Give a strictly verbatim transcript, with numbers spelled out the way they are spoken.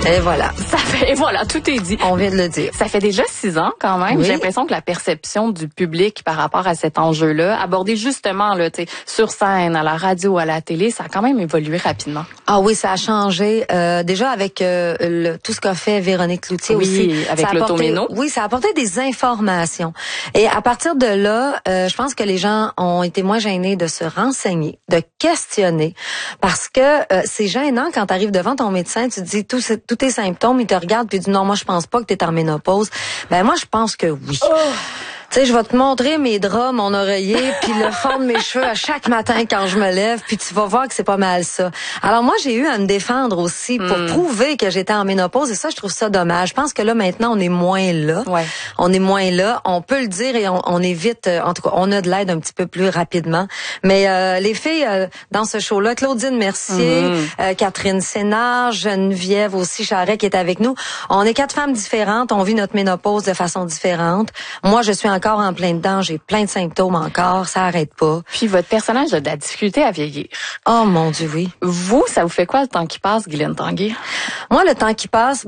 Et voilà. Ça fait, et voilà, tout est dit. On vient de le dire. Ça fait déjà six ans quand même. Oui. J'ai l'impression que la perception du public par rapport à cet enjeu-là, abordé justement là, tu sais, sur scène, à la radio, à la télé, ça a quand même évolué rapidement. Ah oui, ça a changé. Euh, déjà avec euh, le, tout ce qu'a fait Véronique Cloutier oui, aussi. avec l'automéno. Oui, ça a apporté des informations. Et à partir de là, euh, je pense que les gens ont été moins gênés de se renseigner, de questionner, parce que euh, c'est gênant quand tu arrives devant ton médecin, tu te dis tous tous tes symptômes, il te regarde puis il dit non, moi je pense pas que tu es en ménopause. Ben moi je pense que oui. Oh. Tu sais, je vais te montrer mes draps, mon oreiller, puis le fond de mes cheveux à chaque matin quand je me lève, puis tu vas voir que c'est pas mal ça. Alors moi, j'ai eu à me défendre aussi pour mm. prouver que j'étais en ménopause, et ça, je trouve ça dommage. Je pense que là, maintenant, on est moins là. Ouais. On est moins là. On peut le dire et on, on évite, en tout cas, on a de l'aide un petit peu plus rapidement. Mais euh, les filles, euh, dans ce show-là, Claudine Mercier, mm. euh, Catherine Sénard, Geneviève aussi, Charret, qui est avec nous, on est quatre femmes différentes, on vit notre ménopause de façon différente. Moi, je suis en encore en plein dedans, j'ai plein de symptômes encore, ça arrête pas. Puis votre personnage a de la difficulté à vieillir. Oh mon Dieu, oui. Vous, ça vous fait quoi le temps qui passe, Guylaine Tanguay? Moi, le temps qui passe,